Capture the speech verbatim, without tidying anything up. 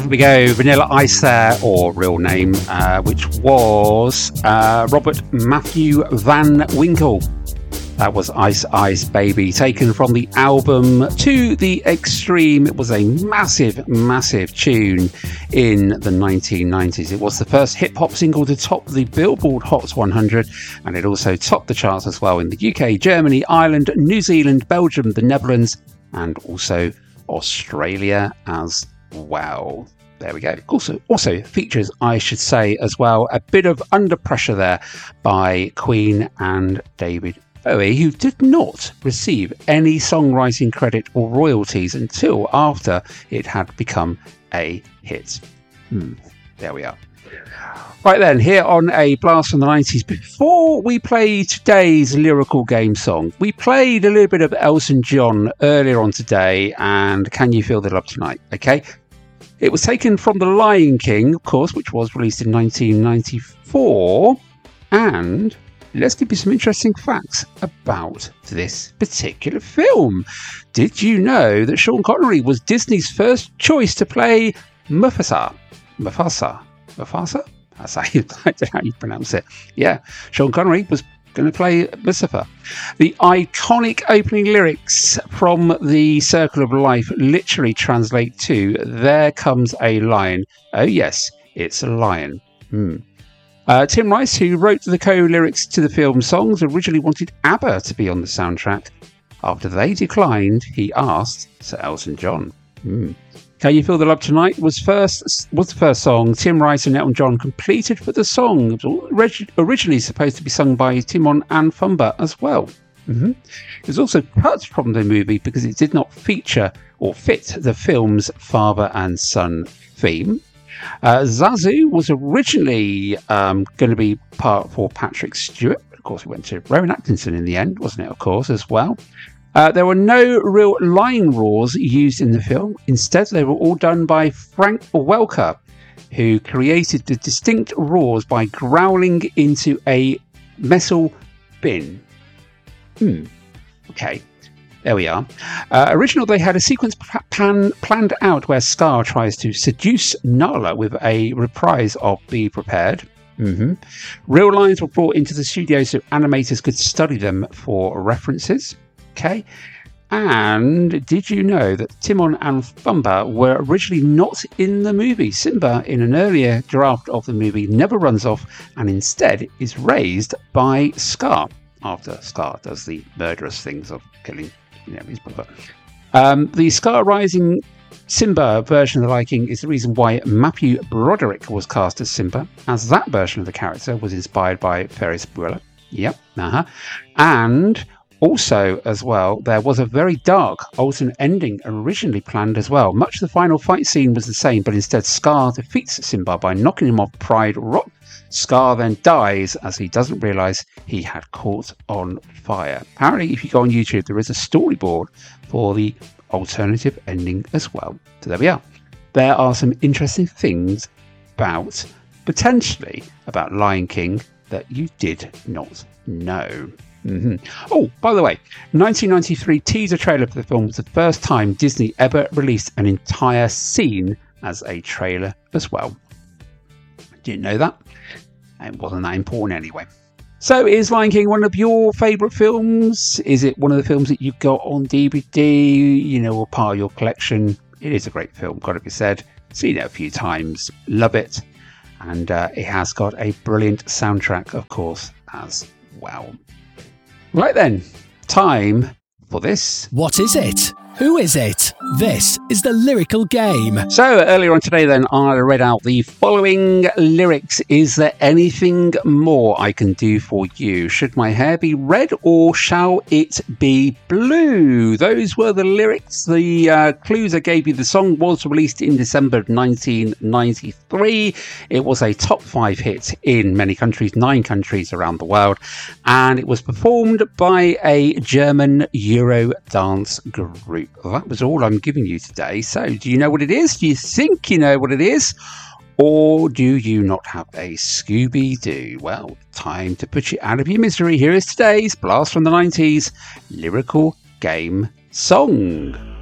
There we go, Vanilla Ice there, or real name, uh, which was uh, Robert Matthew Van Winkle. That was Ice Ice Baby, taken from the album To the Extreme. It was a massive, massive tune in the nineteen nineties. It was the first hip-hop single to top the Billboard Hot one hundred, and it also topped the charts as well in the U K, Germany, Ireland, New Zealand, Belgium, the Netherlands, and also Australia as well. There we go. Also, also features, I should say, as well, a bit of Under Pressure there by Queen and David Bowie, who did not receive any songwriting credit or royalties until after it had become a hit. Hmm. There we are. Right then, here on a Blast from the nineties, before we play today's lyrical game song, we played a little bit of Elton John earlier on today, and Can You Feel the Love Tonight? Okay. It was taken from The Lion King, of course, which was released in nineteen ninety-four, and let's give you some interesting facts about this particular film. Did you know that Sean Connery was Disney's first choice to play Mufasa? Mufasa? Mufasa? That's how you, that's how you pronounce it. Yeah, Sean Connery was going to play Mufasa. The iconic opening lyrics from The Circle of Life literally translate to, "There comes a lion. Oh yes, it's a lion." Hmm. Uh, Tim Rice, who wrote the co-lyrics to the film's songs, originally wanted ABBA to be on the soundtrack. After they declined, he asked Sir Elton John. Hmm. Can You Feel the Love Tonight was first was the first song Tim Rice and Elton John completed for the song. It was originally supposed to be sung by Timon and Pumbaa as well. Mm-hmm. It was also cut from the movie because it did not feature or fit the film's father and son theme. Uh, Zazu was originally um, going to be part for Patrick Stewart. Of course, it went to Rowan Atkinson in the end, wasn't it, of course, as well. Uh, there were no real line roars used in the film. Instead, they were all done by Frank Welker, who created the distinct roars by growling into a metal bin. Hmm. Okay. There we are. Uh, original, they had a sequence plan, planned out where Scar tries to seduce Nala with a reprise of Be Prepared. Mm-hmm. Real lines were brought into the studio so animators could study them for references. Okay. And did you know that Timon and Pumbaa were originally not in the movie? Simba, in an earlier draft of the movie, never runs off and instead is raised by Scar after Scar does the murderous things of killing, you know, his brother. Um, the Scar Rising Simba version of The Lion King is the reason why Matthew Broderick was cast as Simba, as that version of the character was inspired by Ferris Bueller. Yep. Uh-huh. And also, as well, there was a very dark alternate ending originally planned as well. Much of the final fight scene was the same, but instead Scar defeats Simba by knocking him off Pride Rock. Scar then dies as he doesn't realise he had caught on fire. Apparently, if you go on YouTube, there is a storyboard for the alternative ending as well. So there we are. There are some interesting things about, potentially, about Lion King that you did not know. Mm-hmm. Oh, by the way, nineteen ninety-three teaser trailer for the film was the first time Disney ever released an entire scene as a trailer as well. Didn't know that. It wasn't that important anyway. So is Lion King one of your favourite films? Is it one of the films that you've got on D V D, you know, or part of your collection? It is a great film, got to be said. Seen it a few times, love it. And uh, it has got a brilliant soundtrack, of course, as well. Right then, time for this. What is it? Who is it? This is the lyrical game. So earlier on today then, I read out the following lyrics. Is there anything more I can do for you? Should my hair be red or shall it be blue? Those were the lyrics. The uh, clues I gave you. The song was released in December of nineteen ninety-three. It was a top five hit in many countries, nine countries around the world. And it was performed by a German Euro dance group. That was all I'm giving you today. So do you know what it is? Do you think you know what it is? Or do you not have a Scooby-Doo? Well, time to put you out of your misery. Here is today's Blast from the nineties lyrical game song.